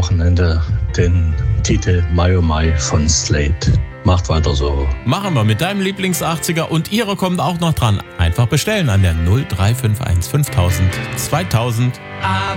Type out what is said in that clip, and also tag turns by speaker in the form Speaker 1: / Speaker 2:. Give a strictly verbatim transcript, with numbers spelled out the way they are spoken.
Speaker 1: Wochenende den Titel Mai oh Mai von Slade. Macht weiter so.
Speaker 2: Machen wir mit deinem Lieblings-achtziger und ihre kommt auch noch dran. Einfach bestellen an der null drei fünf eins fünftausend zweitausend.